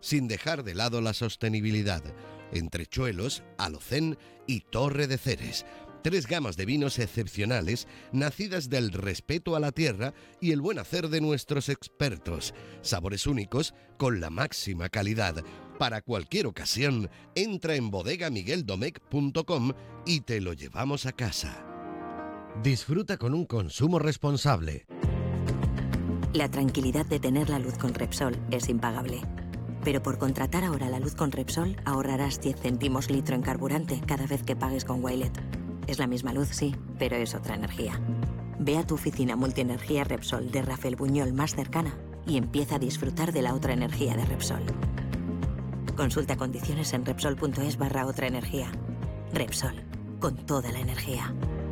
sin dejar de lado la sostenibilidad. Entrechuelos, Alocén y Torre de Ceres. 3 gamas de vinos excepcionales, nacidas del respeto a la tierra y el buen hacer de nuestros expertos. Sabores únicos con la máxima calidad. Para cualquier ocasión, entra en bodegamigueldomecq.com y te lo llevamos a casa. Disfruta con un consumo responsable. La tranquilidad de tener la luz con Repsol es impagable. Pero por contratar ahora la luz con Repsol ahorrarás 10 céntimos litro en carburante cada vez que pagues con Wilet. Es la misma luz, sí, pero es otra energía. Ve a tu oficina multienergía Repsol de Rafael Buñol más cercana y empieza a disfrutar de la otra energía de Repsol. Consulta condiciones en Repsol.es/otra energía. Repsol, con toda la energía.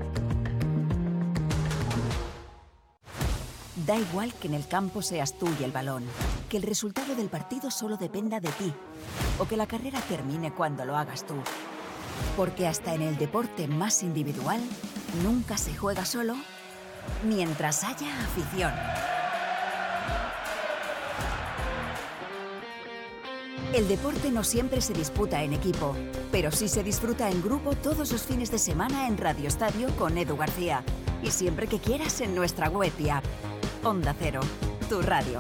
Da igual que en el campo seas tú y el balón, que el resultado del partido solo dependa de ti, o que la carrera termine cuando lo hagas tú. Porque hasta en el deporte más individual, nunca se juega solo mientras haya afición. El deporte no siempre se disputa en equipo, pero sí se disfruta en grupo todos los fines de semana en Radio Estadio con Edu García. Y siempre que quieras en nuestra web y app. Onda Cero, tu radio.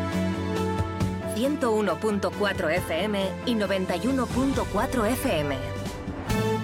...101.4 FM y 91.4 FM.